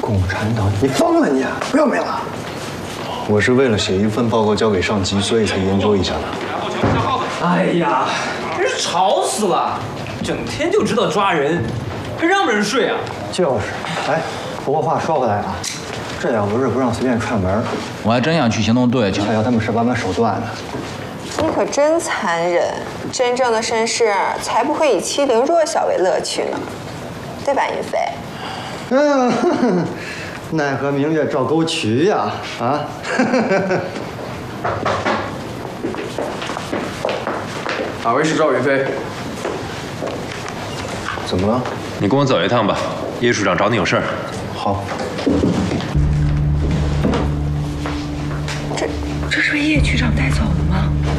共产党，你疯了你！不要命了？我是为了写一份报告交给上级，所以才研究一下的。 哎呀，真是吵死了！整天就知道抓人，还让人睡啊？ 就是，哎，不过话说回来啊，这要不是不让随便串门， 我还真想去行动队， 瞧瞧他们十八般手段呢。 你可真残忍！真正的绅士才不会以欺凌弱小为乐趣呢，对吧，云飞？ 嗯，奈何明月照沟渠呀！啊！ 哪位是赵云飞？ 怎么了？ 你跟我走一趟吧，叶处长找你有事儿。 好。 这是被叶局长带走的吗？